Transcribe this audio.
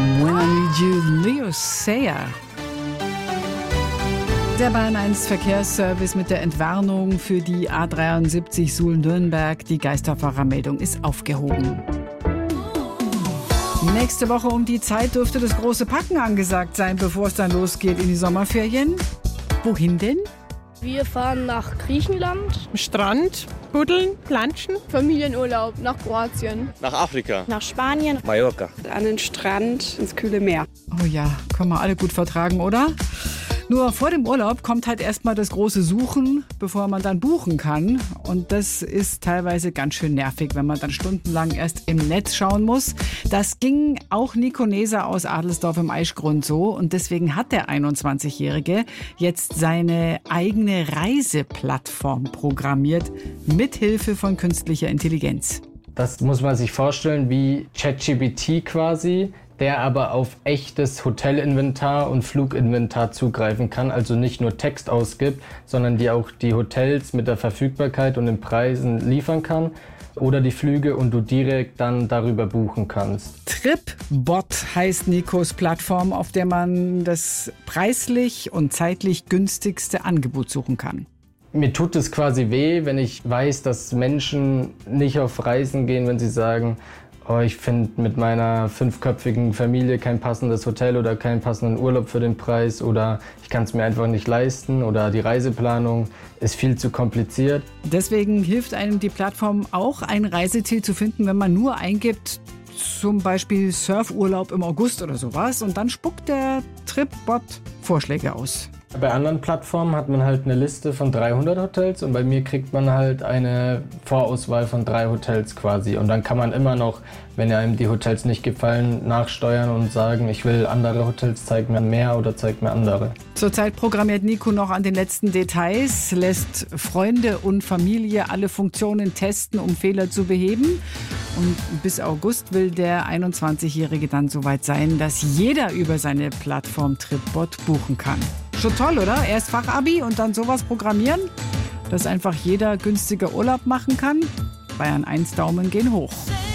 When I Need You, Leo Sayer. Der Bayern 1 Verkehrsservice mit der Entwarnung für die A73 Suhl-Nürnberg. Die Geisterfahrermeldung ist aufgehoben. Nächste Woche um die Zeit dürfte das große Packen angesagt sein, bevor es dann losgeht in die Sommerferien. Wohin denn? Wir fahren nach Griechenland. Strand, buddeln, planschen. Familienurlaub nach Kroatien. Nach Afrika. Nach Spanien. Mallorca. An den Strand, ins kühle Meer. Oh ja, können wir alle gut vertragen, oder? Nur vor dem Urlaub kommt halt erstmal das große Suchen, bevor man dann buchen kann. Und das ist teilweise ganz schön nervig, wenn man dann stundenlang erst im Netz schauen muss. Das ging auch Nico Neser aus Adelsdorf im Aischgrund so. Und deswegen hat der 21-Jährige jetzt seine eigene Reiseplattform programmiert, mithilfe von künstlicher Intelligenz. Das muss man sich vorstellen wie ChatGPT quasi, der aber auf echtes Hotelinventar und Fluginventar zugreifen kann, also nicht nur Text ausgibt, sondern die auch die Hotels mit der Verfügbarkeit und den Preisen liefern kann oder die Flüge und du direkt dann darüber buchen kannst. Tripbot heißt Nikos Plattform, auf der man das preislich und zeitlich günstigste Angebot suchen kann. Mir tut es quasi weh, wenn ich weiß, dass Menschen nicht auf Reisen gehen, wenn sie sagen, oh, ich finde mit meiner 5-köpfigen Familie kein passendes Hotel oder keinen passenden Urlaub für den Preis oder ich kann es mir einfach nicht leisten oder die Reiseplanung ist viel zu kompliziert. Deswegen hilft einem die Plattform auch, ein Reiseziel zu finden, wenn man nur eingibt, zum Beispiel Surfurlaub im August oder sowas, und dann spuckt der Tripbot Vorschläge aus. Bei anderen Plattformen hat man halt eine Liste von 300 Hotels und bei mir kriegt man halt eine Vorauswahl von 3 Hotels quasi. Und dann kann man immer noch, wenn einem die Hotels nicht gefallen, nachsteuern und sagen, ich will andere Hotels, zeig mir mehr oder zeig mir andere. Zurzeit programmiert Nico noch an den letzten Details, lässt Freunde und Familie alle Funktionen testen, um Fehler zu beheben. Und bis August will der 21-Jährige dann soweit sein, dass jeder über seine Plattform Tripbot buchen kann. Schon toll, oder? Erst Fachabi und dann sowas programmieren, dass einfach jeder günstiger Urlaub machen kann. Bayern 1 Daumen gehen hoch.